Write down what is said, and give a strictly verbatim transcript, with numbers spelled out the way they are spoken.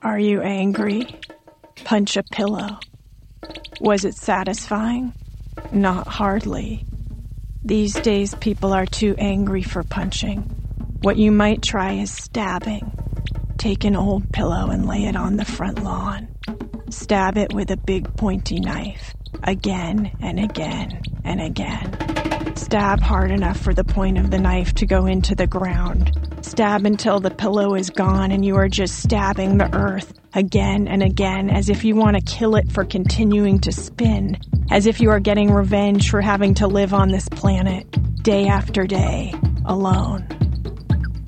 Are you angry? Punch a pillow. Was it satisfying? Not hardly. These days, people are too angry for punching. What you might try is stabbing. Take an old pillow and lay it on the front lawn. Stab it with a big pointy knife, again and again and again. Stab hard enough for the point of the knife to go into the ground. Stab until the pillow is gone and you are just stabbing the earth again and again, as if you want to kill it for continuing to spin, as if you are getting revenge for having to live on this planet day after day, alone.